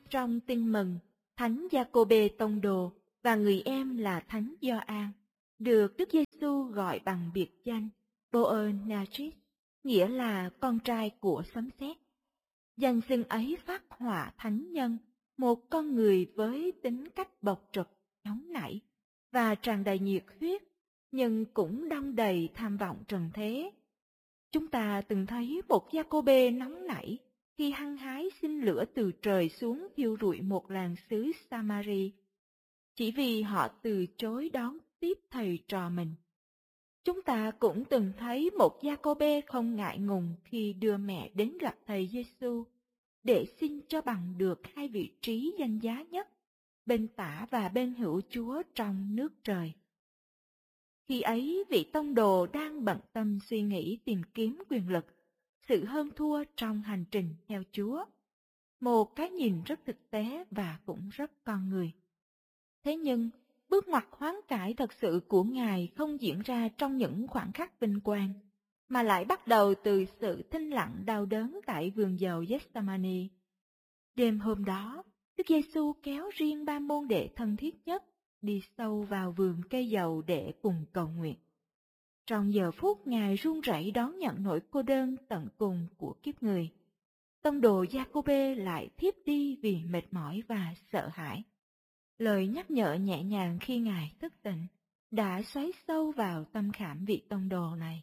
Trong Tin Mừng, Thánh Giacôbê Tông Đồ và người em là Thánh Gioan được Đức Giêsu gọi bằng biệt danh Boanerges, nghĩa là con trai của sấm sét. Danh xưng ấy phác họa thánh nhân, một con người với tính cách bộc trực, nóng nảy và tràn đầy nhiệt huyết, nhưng cũng đong đầy tham vọng trần thế. Chúng ta từng thấy một Giacôbê nóng nảy khi hăng hái xin lửa từ trời xuống thiêu rụi một làng xứ Samari, chỉ vì họ từ chối đón tiếp thầy trò mình. Chúng ta cũng từng thấy một Giacôbê không ngại ngùng khi đưa mẹ đến gặp thầy Giêsu để xin cho bằng được hai vị trí danh giá nhất, bên tả và bên hữu Chúa trong nước trời. Khi ấy, vị tông đồ đang bận tâm suy nghĩ tìm kiếm quyền lực, sự hơn thua trong hành trình theo Chúa. Một cái nhìn rất thực tế và cũng rất con người. Thế nhưng, bước ngoặt hoán cải thật sự của Ngài không diễn ra trong những khoảnh khắc vinh quang, mà lại bắt đầu từ sự thinh lặng đau đớn tại vườn dầu Gethsemane. Đêm hôm đó, Đức Giêsu kéo riêng ba môn đệ thân thiết nhất đi sâu vào vườn cây dầu để cùng cầu nguyện. Trong giờ phút Ngài run rẩy đón nhận nỗi cô đơn tận cùng của kiếp người, tông đồ Giacôbê lại thiếp đi vì mệt mỏi và sợ hãi. Lời nhắc nhở nhẹ nhàng khi Ngài thức tỉnh đã xoáy sâu vào tâm khảm vị tông đồ này.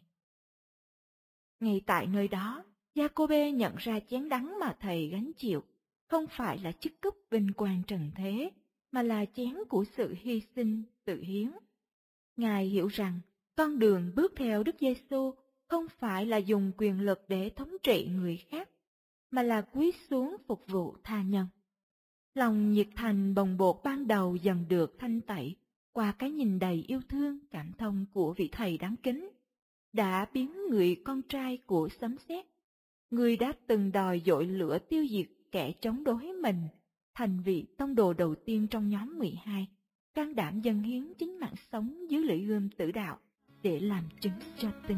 Ngay tại nơi đó, Giacôbê nhận ra chén đắng mà thầy gánh chịu không phải là chức cúp vinh quang trần thế, mà là chén của sự hy sinh, tự hiến. Ngài hiểu rằng con đường bước theo Đức Giêsu không phải là dùng quyền lực để thống trị người khác, mà là cúi xuống phục vụ tha nhân. Lòng nhiệt thành bồng bột ban đầu dần được thanh tẩy qua cái nhìn đầy yêu thương, cảm thông của vị thầy đáng kính, đã biến người con trai của sấm sét, người đã từng đòi dội lửa tiêu diệt kẻ chống đối mình, thành vị tông đồ đầu tiên trong nhóm 12, can đảm dâng hiến chính mạng sống dưới lưỡi gươm tử đạo để làm chứng cho tin.